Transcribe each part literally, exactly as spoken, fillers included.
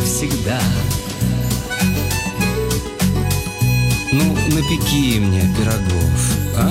навсегда. Ну, напеки мне пирогов, а?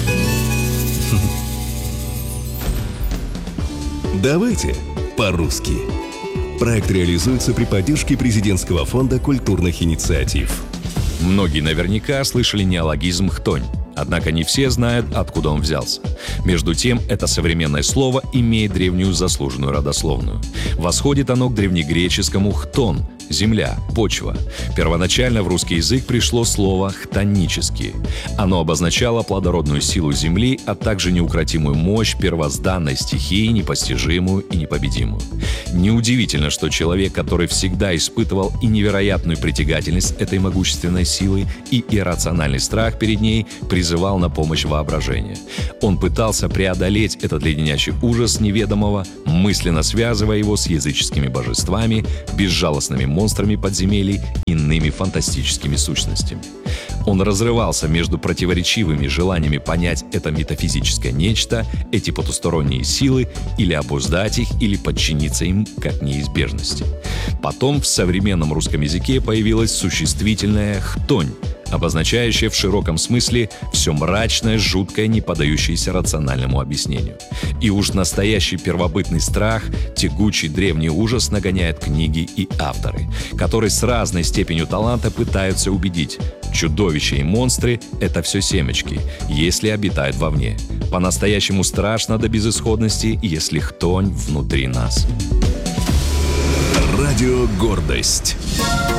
Давайте по-русски. Проект реализуется при поддержке Президентского фонда культурных инициатив. Многие наверняка слышали неологизм «хтонь». Однако не все знают, откуда он взялся. Между тем, это современное слово имеет древнюю заслуженную родословную. Восходит оно к древнегреческому «хтон» — земля, почва. Первоначально в русский язык пришло слово «хтонический». Оно обозначало плодородную силу земли, а также неукротимую мощь первозданной стихии, непостижимую и непобедимую. Неудивительно, что человек, который всегда испытывал и невероятную притягательность этой могущественной силы, и иррациональный страх перед ней, призывал на помощь воображение. Он пытался преодолеть этот леденящий ужас неведомого, мысленно связывая его с языческими божествами, безжалостными монстрами подземелий, иными фантастическими сущностями. Он разрывался между противоречивыми желаниями понять это метафизическое нечто, эти потусторонние силы, или обуздать их, или подчиниться им как неизбежности. Потом в современном русском языке появилось существительное «хтонь», обозначающее в широком смысле все мрачное, жуткое, не поддающееся рациональному объяснению. И уж настоящий первобытный страх, тягучий древний ужас нагоняют книги и авторы, которые с разной степенью таланта пытаются убедить: чудовища и монстры — это все семечки, если обитают вовне. По-настоящему страшно до безысходности, если хтонь внутри нас. Радио «Гордость».